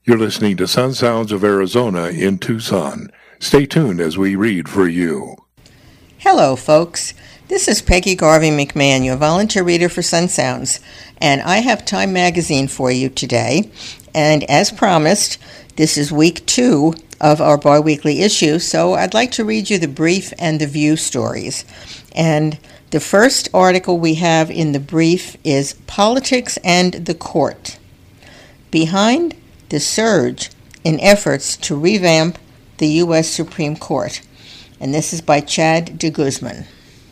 You're listening to Sun Sounds of Arizona in Tucson. Stay tuned as we read for you. Hello, folks. This is Peggy Garvey McMahon, your volunteer reader for Sun Sounds, and I have Time Magazine for you today. And as promised, this is week 2 of our biweekly issue, so I'd like to read you the brief and the view stories. And the first article we have in the brief is Politics and the Court. Behind the surge in efforts to revamp the U.S. Supreme Court. And this is by Chad de Guzman.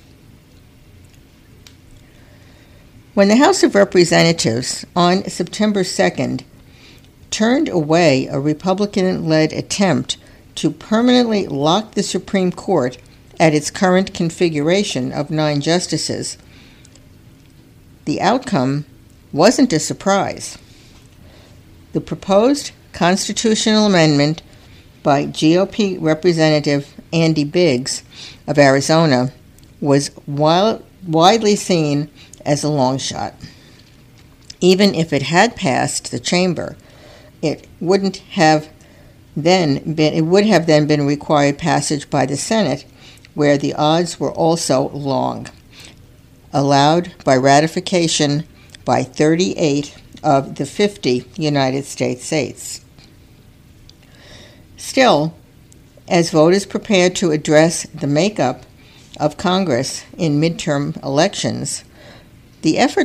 When the House of Representatives on September 2nd turned away a Republican-led attempt to permanently lock the Supreme Court at its current configuration of 9 justices, the outcome wasn't a surprise. The proposed constitutional amendment by GOP Representative Andy Biggs of Arizona was widely seen as a long shot. Even if it had passed the chamber, it would have then been required passage by the Senate, where the odds were also long, allowed by ratification by 38 of the 50 United States states. Still, as voters prepared to address the makeup of Congress in midterm elections, the effort